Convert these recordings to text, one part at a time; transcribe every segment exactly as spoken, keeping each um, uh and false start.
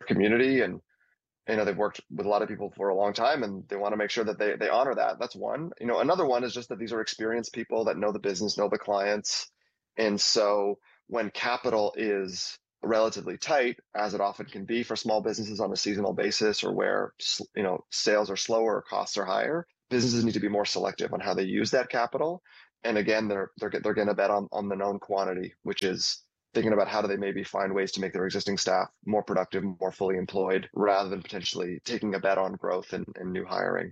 community, and you know, they've worked with a lot of people for a long time, and they want to make sure that they they honor that. That's one. You know, another one is just that these are experienced people that know the business, know the clients. And so when capital is relatively tight, as it often can be for small businesses on a seasonal basis, or where, you know, sales are slower or costs are higher, businesses need to be more selective on how they use that capital. And again, they're they're they're going to bet on on the known quantity, which is thinking about how do they maybe find ways to make their existing staff more productive, more fully employed, rather than potentially taking a bet on growth and, and new hiring.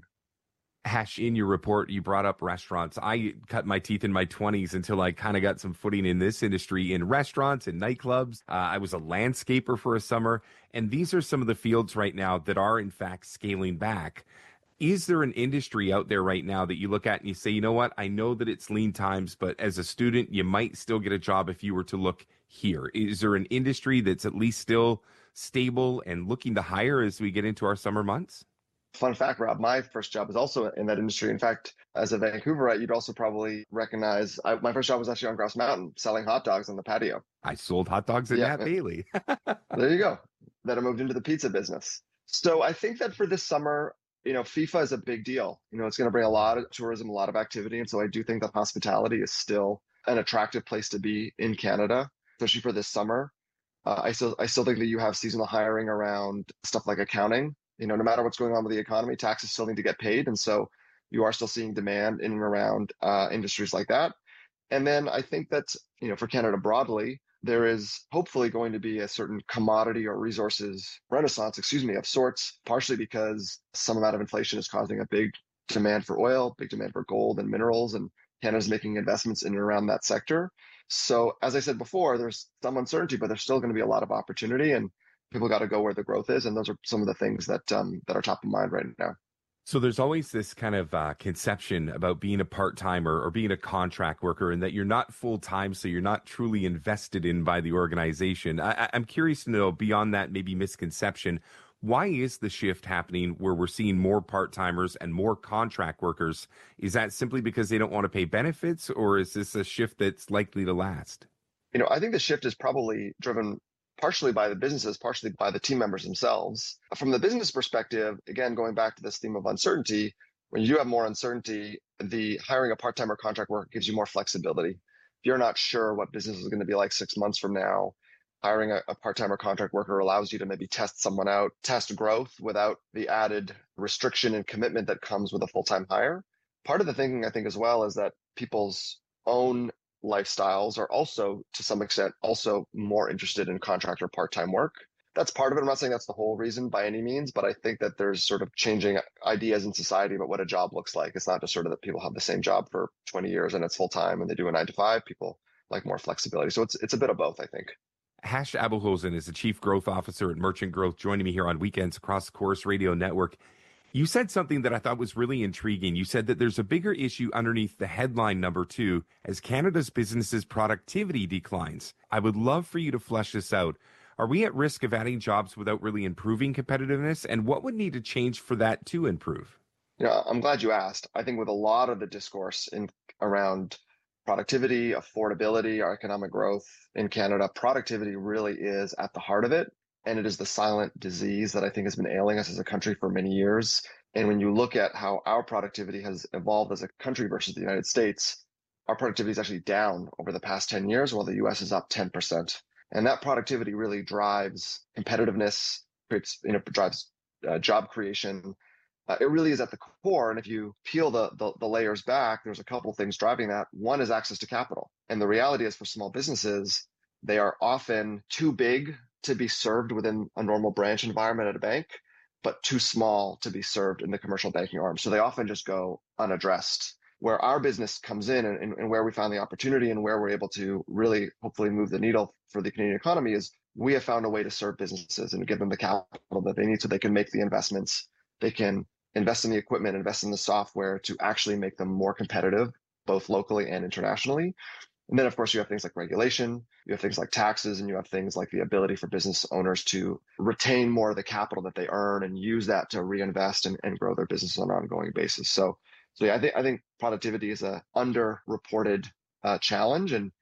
Hash, in your report, you brought up restaurants. I cut my teeth in my twenties until I kind of got some footing in this industry in restaurants and nightclubs. Uh, I was a landscaper for a summer, and these are some of the fields right now that are, in fact, scaling back. Is there an industry out there right now that you look at and you say, you know what, I know that it's lean times, but as a student, you might still get a job if you were to look here? Is there an industry that's at least still stable and looking to hire as we get into our summer months? Fun fact, Rob, my first job was also in that industry. In fact, as a Vancouverite, you'd also probably recognize I, my first job was actually on Grouse Mountain, selling hot dogs on the patio. I sold hot dogs at Yeah. Nat Bailey. There you go. Then I moved into the pizza business. So I think that for this summer, you know, FIFA is a big deal. You know, it's going to bring a lot of tourism, a lot of activity. And so I do think that hospitality is still an attractive place to be in Canada, especially for this summer. Uh, I still I still think that you have seasonal hiring around stuff like accounting. You know, no matter what's going on with the economy, taxes still need to get paid. And so you are still seeing demand in and around uh, industries like that. And then I think that, you know, for Canada broadly, there is hopefully going to be a certain commodity or resources renaissance, excuse me, of sorts, partially because some amount of inflation is causing a big demand for oil, big demand for gold and minerals, and Canada's making investments in and around that sector. So as I said before, there's some uncertainty, but there's still going to be a lot of opportunity, and people got to go where the growth is. And those are some of the things that um, that are top of mind right now. So there's always this kind of uh, conception about being a part-timer or being a contract worker, and that you're not full-time, so you're not truly invested in by the organization. I- I'm curious to know, beyond that maybe misconception, why is the shift happening where we're seeing more part-timers and more contract workers? Is that simply because they don't want to pay benefits, or is this a shift that's likely to last? You know, I think the shift is probably driven partially by the businesses, partially by the team members themselves. From the business perspective, again, going back to this theme of uncertainty, when you do have more uncertainty, the hiring a part-time or contract worker gives you more flexibility. If you're not sure what business is going to be like six months from now, hiring a, a part-time or contract worker allows you to maybe test someone out, test growth without the added restriction and commitment that comes with a full-time hire. Part of the thinking, I think, as well, is that people's own lifestyles are also, to some extent, also more interested in contract or part-time work. That's part of it. I'm not saying that's the whole reason by any means, but I think that there's sort of changing ideas in society about what a job looks like. It's not just sort of that people have the same job for twenty years and it's full-time and they do a nine to five. People like more flexibility. So it's it's a bit of both, I think. Hash Abelhosen is the Chief Growth Officer at Merchant Growth, joining me here on Weekends across the Chorus Radio Network. You said something that I thought was really intriguing. You said that there's a bigger issue underneath the headline number two as Canada's businesses' productivity declines. I would love for you to flesh this out. Are we at risk of adding jobs without really improving competitiveness? And what would need to change for that to improve? You know, I'm glad you asked. I think with a lot of the discourse in around productivity, affordability, our economic growth in Canada, productivity really is at the heart of it. And it is the silent disease that I think has been ailing us as a country for many years. And when you look at how our productivity has evolved as a country versus the United States, our productivity is actually down over the past ten years, while the U S is up ten percent. And that productivity really drives competitiveness, creates, you know, drives uh, job creation. Uh, it really is at the core. And if you peel the, the, the layers back, there's a couple of things driving that. One is access to capital. And the reality is, for small businesses, they are often too big to be served within a normal branch environment at a bank, but too small to be served in the commercial banking arm. So they often just go unaddressed. Where our business comes in, and, and where we found the opportunity and where we're able to really hopefully move the needle for the Canadian economy, is we have found a way to serve businesses and give them the capital that they need so they can make the investments. They can invest in the equipment, invest in the software to actually make them more competitive, both locally and internationally. And then, of course, you have things like regulation, you have things like taxes, and you have things like the ability for business owners to retain more of the capital that they earn and use that to reinvest and, and grow their business on an ongoing basis. So, so yeah, I think I think productivity is a underreported uh, challenge, and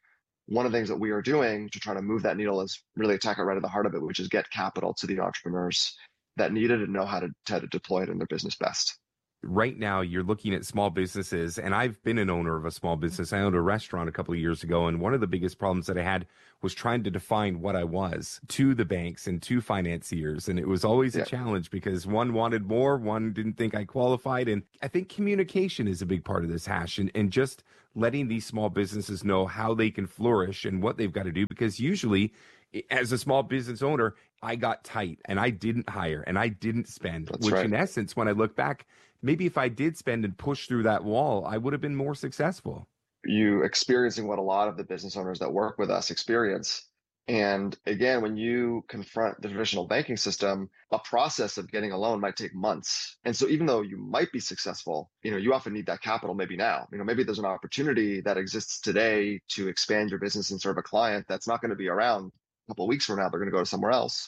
one of the things that we are doing to try to move that needle is really attack it right at the heart of it, which is get capital to the entrepreneurs that need it and know how to, how to deploy it in their business best. Right now, you're looking at small businesses, and I've been an owner of a small business. I owned a restaurant a couple of years ago, and one of the biggest problems that I had was trying to define what I was to the banks and to financiers, and it was always yeah. a challenge because one wanted more, one didn't think I qualified, and I think communication is a big part of this, Hash, and, and just letting these small businesses know how they can flourish and what they've got to do, because usually, as a small business owner, I got tight, and I didn't hire, and I didn't spend, That's which right. in essence, when I look back, maybe if I did spend and push through that wall, I would have been more successful. You experiencing what a lot of the business owners that work with us experience. And again, when you confront the traditional banking system, a process of getting a loan might take months. And so even though you might be successful, you know, you often need that capital maybe now. You know, maybe there's an opportunity that exists today to expand your business and serve a client that's not going to be around a couple of weeks from now. They're going to go to somewhere else.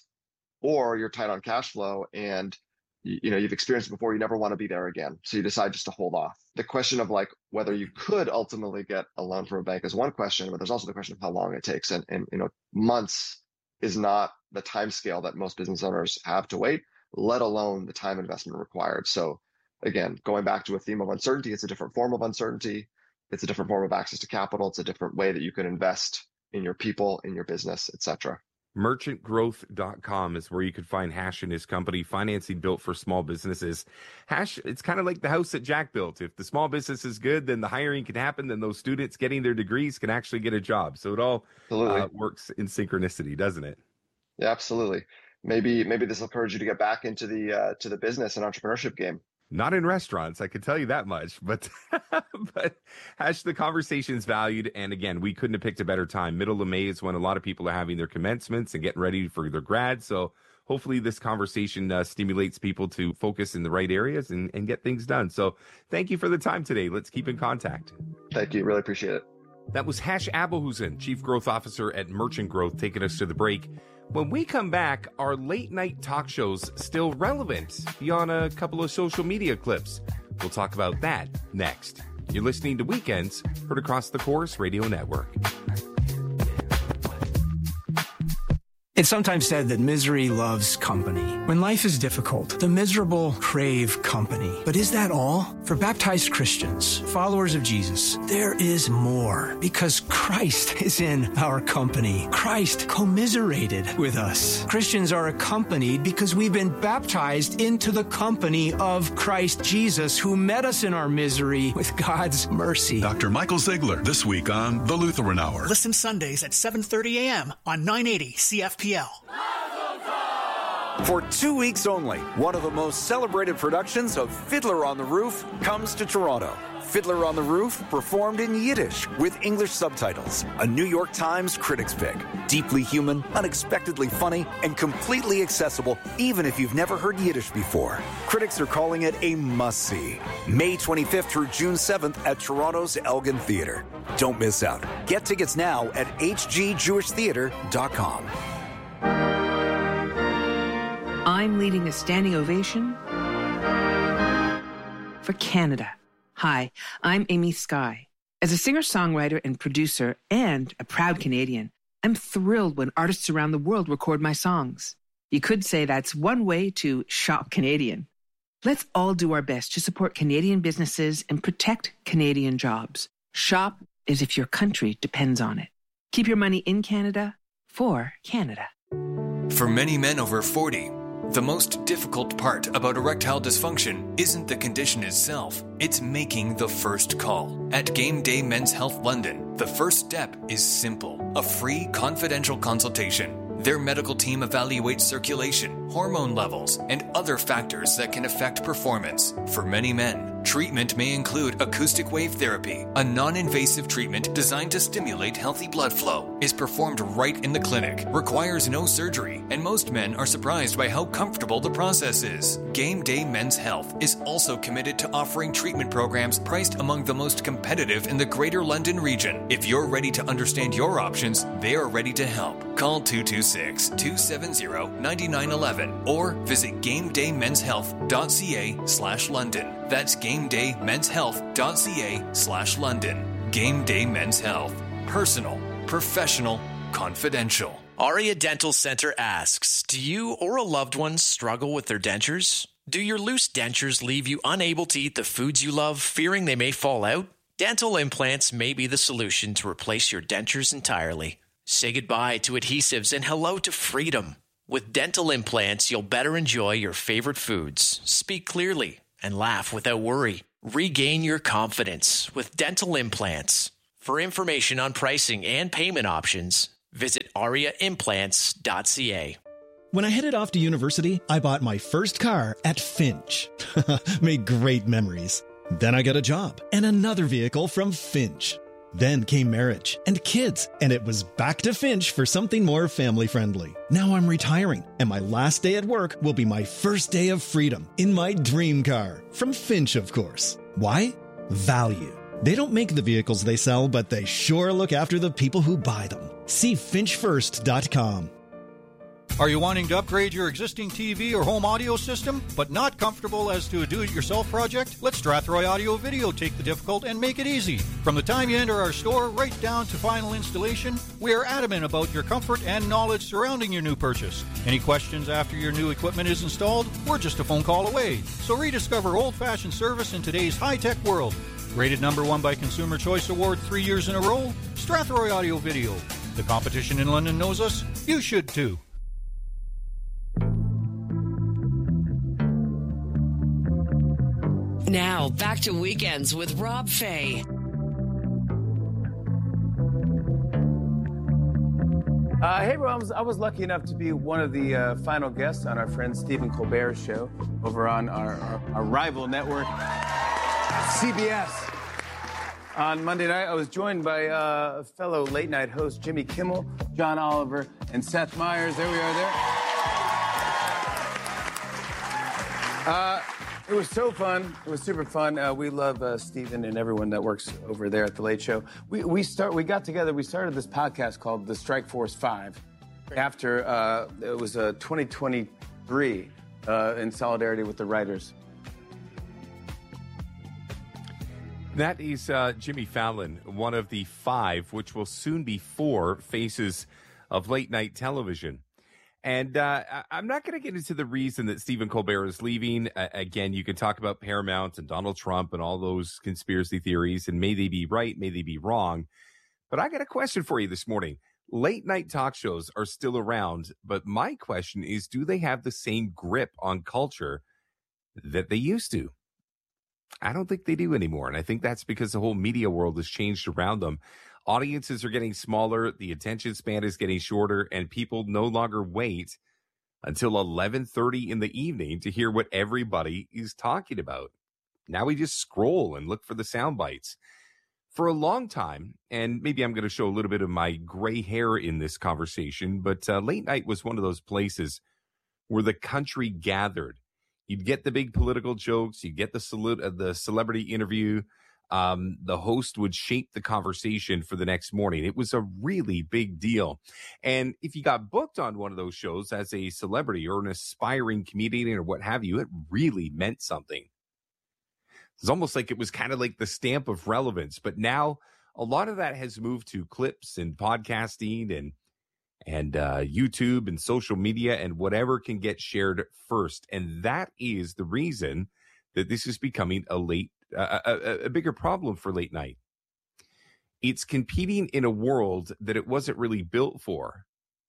Or you're tight on cash flow and you know, you've experienced it before, you never want to be there again. So you decide just to hold off. The question of like whether you could ultimately get a loan from a bank is one question, but there's also the question of how long it takes. And, and you know, months is not the time scale that most business owners have to wait, let alone the time investment required. So again, going back to a theme of uncertainty, it's a different form of uncertainty. It's a different form of access to capital. It's a different way that you can invest in your people, in your business, et cetera. merchant growth dot com is where you could find Hash and his company, financing built for small businesses. Hash, it's kind of like the house that Jack built. If the small business is good, then the hiring can happen. Then those students getting their degrees can actually get a job. So it all uh, works in synchronicity, doesn't it? Yeah, absolutely. Maybe maybe this will encourage you to get back into the uh, to the business and entrepreneurship game. Not in restaurants, I can tell you that much, but but Hash, the conversation's valued. And again, we couldn't have picked a better time. Middle of May is when a lot of people are having their commencements and getting ready for their grads. So hopefully this conversation uh, stimulates people to focus in the right areas and, and get things done. So thank you for the time today. Let's keep in contact. Thank you. Really appreciate it. That was Hash Abelhusen, Chief Growth Officer at Merchant Growth, taking us to the break. When we come back, are late night talk shows still relevant beyond a couple of social media clips? We'll talk about that next. You're listening to Weekends, heard across the Chorus Radio Network. It's sometimes said that misery loves company. When life is difficult, the miserable crave company. But is that all? For baptized Christians, followers of Jesus, there is more, because Christ is in our company. Christ commiserated with us. Christians are accompanied because we've been baptized into the company of Christ Jesus, who met us in our misery with God's mercy. Doctor Michael Ziegler, this week on The Lutheran Hour. Listen Sundays at seven thirty a.m. on nine eighty C F P L. For two weeks only, one of the most celebrated productions of Fiddler on the Roof comes to Toronto. Fiddler on the Roof, performed in Yiddish with English subtitles. A New York Times critics pick. Deeply human, unexpectedly funny, and completely accessible even if you've never heard Yiddish before. Critics are calling it a must-see. May twenty-fifth through June seventh at Toronto's Elgin Theatre. Don't miss out. Get tickets now at h g jewish theatre dot com. I'm leading a standing ovation for Canada. Hi, I'm Amy Skye. As a singer-songwriter and producer and a proud Canadian, I'm thrilled when artists around the world record my songs. You could say that's one way to shop Canadian. Let's all do our best to support Canadian businesses and protect Canadian jobs. Shop as if your country depends on it. Keep your money in Canada for Canada. For many men over forty, the most difficult part about erectile dysfunction isn't the condition itself, it's making the first call. At Game Day Men's Health London, the first step is simple, a free confidential consultation. Their medical team evaluates circulation, hormone levels, and other factors that can affect performance. For many men, treatment may include acoustic wave therapy, a non-invasive treatment designed to stimulate healthy blood flow, is performed right in the clinic, requires no surgery, and most men are surprised by how comfortable the process is. Game Day Men's Health is also committed to offering treatment programs priced among the most competitive in the Greater London region. If you're ready to understand your options, they are ready to help. Call two two six, two seven zero, nine nine one one or visit gamedaymenshealth.ca slash London. That's gamedaymenshealth.ca slash London. Game Day Men's Health. Personal, professional, confidential. Aria Dental Center asks, do you or a loved one struggle with their dentures? Do your loose dentures leave you unable to eat the foods you love, fearing they may fall out? Dental implants may be the solution to replace your dentures entirely. Say goodbye to adhesives and hello to freedom. With dental implants, you'll better enjoy your favorite foods, speak clearly, and laugh without worry. Regain your confidence with dental implants. For information on pricing and payment options, visit aria implants dot c a. When I headed off to university, I bought my first car at Finch. Made great memories. Then I got a job and another vehicle from Finch. Then came marriage and kids, and it was back to Finch for something more family-friendly. Now I'm retiring, and my last day at work will be my first day of freedom in my dream car. From Finch, of course. Why? Value. They don't make the vehicles they sell, but they sure look after the people who buy them. See finch first dot com. Are you wanting to upgrade your existing T V or home audio system, but not comfortable as to a do-it-yourself project? Let Strathroy Audio Video take the difficult and make it easy. From the time you enter our store right down to final installation, we are adamant about your comfort and knowledge surrounding your new purchase. Any questions after your new equipment is installed? We're just a phone call away. So rediscover old-fashioned service in today's high-tech world. Rated number one by Consumer Choice Award three years in a row, Strathroy Audio Video. The competition in London knows us. You should too. Now, back to Weekends with Rob Fay. Uh, hey, Rob, I was lucky enough to be one of the uh, final guests on our friend Stephen Colbert's show over on our, our, our rival network, C B S. On Monday night, I was joined by uh, fellow late-night host Jimmy Kimmel, John Oliver, and Seth Meyers. There we are there. Uh, It was so fun. It was super fun. Uh, we love uh, Stephen and everyone that works over there at The Late Show. We we start. We got together. We started this podcast called The Strike Force Five after uh, it was uh, twenty twenty-three uh, in solidarity with the writers. That is uh, Jimmy Fallon, one of the five, which will soon be four, faces of late-night television. And uh, I'm not going to get into the reason that Stephen Colbert is leaving. Uh, again, you can talk about Paramount and Donald Trump and all those conspiracy theories, and may they be right, may they be wrong. But I got a question for you this morning. Late night talk shows are still around, but my question is, do they have the same grip on culture that they used to? I don't think they do anymore. And I think that's because the whole media world has changed around them. Audiences are getting smaller, the attention span is getting shorter, and people no longer wait until eleven thirty in the evening to hear what everybody is talking about. Now we just scroll and look for the sound bites. For a long time, and maybe I'm going to show a little bit of my gray hair in this conversation, but uh, late night was one of those places where the country gathered. You'd get the big political jokes, you'd get the, cele- uh, the celebrity interview. Um, the host would shape the conversation for the next morning. It was a really big deal. And if you got booked on one of those shows as a celebrity or an aspiring comedian or what have you, it really meant something. It's almost like it was kind of like the stamp of relevance. But now a lot of that has moved to clips and podcasting and and uh, YouTube and social media and whatever can get shared first. And that is the reason that this is becoming a late Uh, a, a bigger problem for late night. It's competing in a world that it wasn't really built for.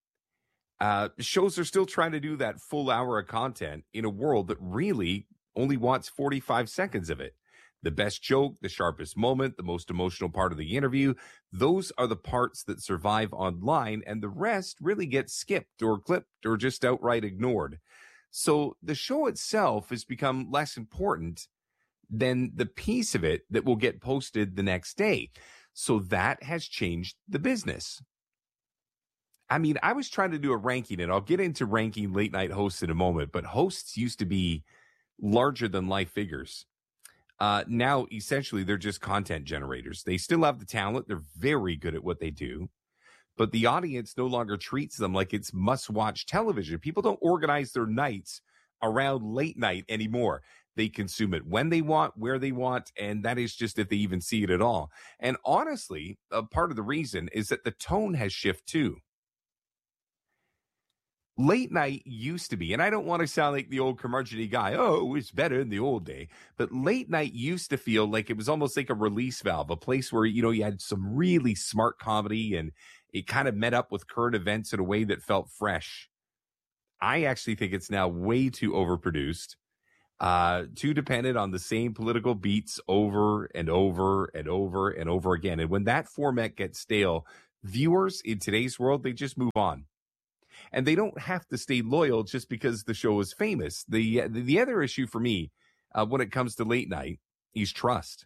Uh, shows are still trying to do that full hour of content in a world that really only wants forty-five seconds of it. The best joke, the sharpest moment, the most emotional part of the interview, those are the parts that survive online, and the rest really get skipped or clipped or just outright ignored. So the show itself has become less important than the piece of it that will get posted the next day. So that has changed the business. I mean, I was trying to do a ranking, and I'll get into ranking late night hosts in a moment, but hosts used to be larger than life figures. Uh, now, essentially, they're just content generators. They still have the talent. They're very good at what they do, but the audience no longer treats them like it's must-watch television. People don't organize their nights around late night anymore. They consume it when they want, where they want, and that is just if they even see it at all. And honestly, a part of the reason is that the tone has shifted too. Late night used to be, and I don't want to sound like the old curmudgeon guy, oh, it's better in the old day, but late night used to feel like it was almost like a release valve, a place where, you know, you had some really smart comedy and it kind of met up with current events in a way that felt fresh. I actually think it's now way too overproduced. Uh, too dependent on the same political beats over and over and over and over again. And when that format gets stale, viewers in today's world, they just move on. And they don't have to stay loyal just because the show is famous. The the, the other issue for me uh, when it comes to late night is trust.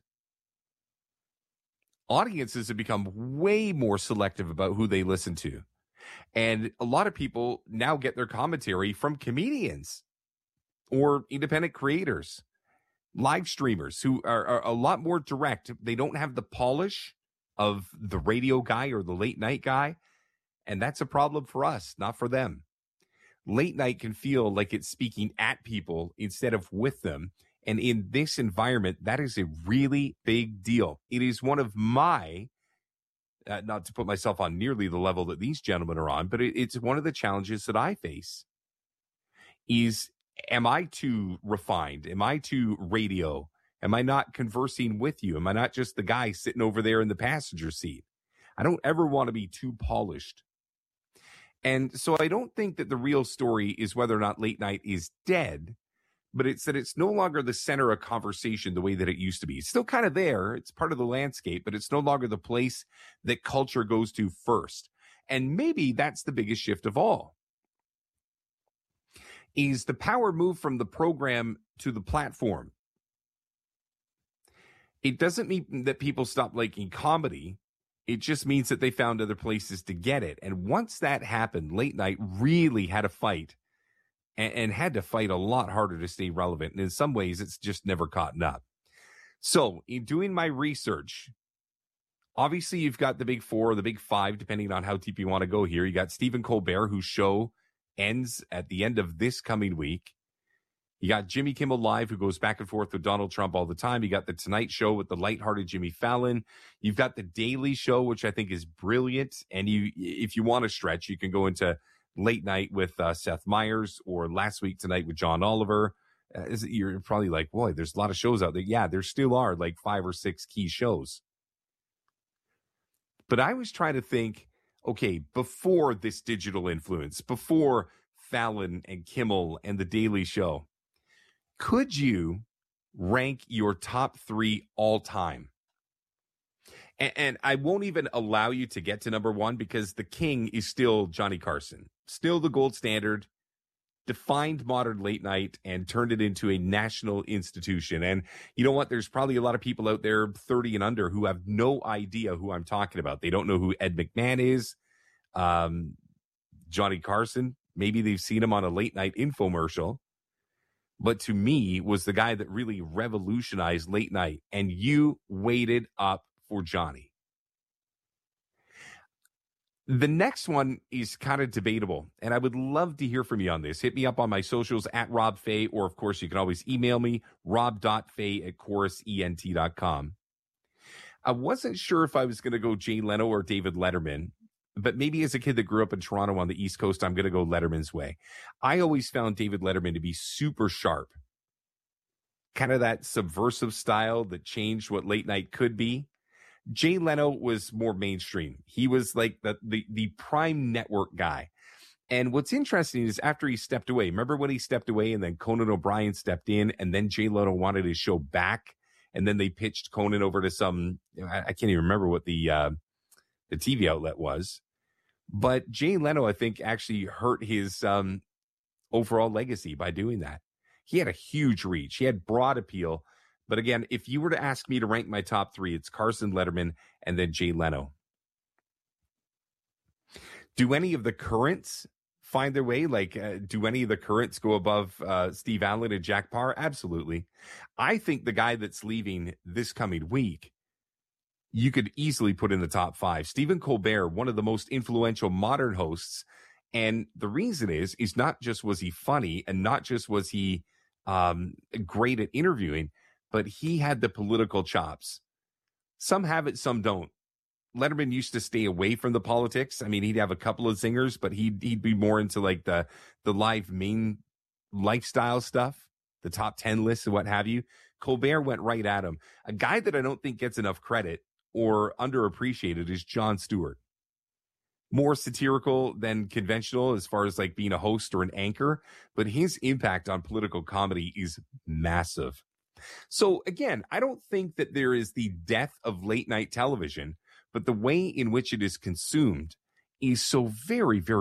Audiences have become way more selective about who they listen to. And a lot of people now get their commentary from comedians or independent creators, live streamers who are, are a lot more direct. They don't have the polish of the radio guy or the late night guy. And that's a problem for us, not for them. Late night can feel like it's speaking at people instead of with them. And in this environment, that is a really big deal. It is one of my, uh, not to put myself on nearly the level that these gentlemen are on, but it, it's one of the challenges that I face is, am I too refined? Am I too radio? Am I not conversing with you? Am I not just the guy sitting over there in the passenger seat? I don't ever want to be too polished. And so I don't think that the real story is whether or not late night is dead, but it's that it's no longer the center of conversation the way that it used to be. It's still kind of there. It's part of the landscape, but it's no longer the place that culture goes to first. And maybe that's the biggest shift of all. Is the power move from the program to the platform. It doesn't mean that people stop liking comedy. It just means that they found other places to get it. And once that happened, late night really had to fight and, and had to fight a lot harder to stay relevant. And in some ways, it's just never caught up. So in doing my research, obviously you've got the big four or the big five, depending on how deep you want to go here. You got Stephen Colbert, whose show ends at the end of this coming week. You got Jimmy Kimmel Live, who goes back and forth with Donald Trump all the time. You got The Tonight Show with the lighthearted Jimmy Fallon. You've got The Daily Show, which I think is brilliant. And you, if you want to stretch, you can go into Late Night with uh, Seth Meyers or Last Week Tonight with John Oliver. Uh, is it, you're probably like, boy, there's a lot of shows out there. Yeah, there still are like five or six key shows. But I was trying to think, okay, before this digital influence, before Fallon and Kimmel and The Daily Show, could you rank your top three all time? And, and I won't even allow you to get to number one because the king is still Johnny Carson, still the gold standard, defined modern late night and turned it into a national institution. And you know what? There's probably a lot of people out there thirty and under who have no idea who I'm talking about. They don't know who Ed McMahon is. Um, Johnny Carson, maybe they've seen him on a late night infomercial. But to me, was the guy that really revolutionized late night. And you waited up for Johnny. The next one is kind of debatable. And I would love to hear from you on this. Hit me up on my socials at Rob Fay. Or, of course, you can always email me, rob dot fay at chorus ent dot com. I wasn't sure if I was going to go Jay Leno or David Letterman. But maybe as a kid that grew up in Toronto on the East Coast, I'm going to go Letterman's way. I always found David Letterman to be super sharp. Kind of that subversive style that changed what late night could be. Jay Leno was more mainstream. He was like the, the, the prime network guy. And what's interesting is after he stepped away, remember when he stepped away and then Conan O'Brien stepped in and then Jay Leno wanted his show back. And then they pitched Conan over to some, I, I can't even remember what the, uh, the T V outlet was. But Jay Leno, I think, actually hurt his um, overall legacy by doing that. He had a huge reach. He had broad appeal. But again, if you were to ask me to rank my top three, it's Carson, Letterman, and then Jay Leno. Do any of the currents find their way? Like, uh, do any of the currents go above uh, Steve Allen and Jack Paar? Absolutely. I think the guy that's leaving this coming week, you could easily put in the top five. Stephen Colbert, one of the most influential modern hosts. And the reason is, is not just was he funny and not just was he um, great at interviewing, but he had the political chops. Some have it, some don't. Letterman used to stay away from the politics. I mean, he'd have a couple of zingers, but he'd he'd be more into like the the live main lifestyle stuff, the top ten lists and what have you. Colbert went right at him. A guy that I don't think gets enough credit or underappreciated is Jon Stewart. More satirical than conventional as far as like being a host or an anchor, but his impact on political comedy is massive. So again, I don't think that there is the death of late night television, but the way in which it is consumed is so very, very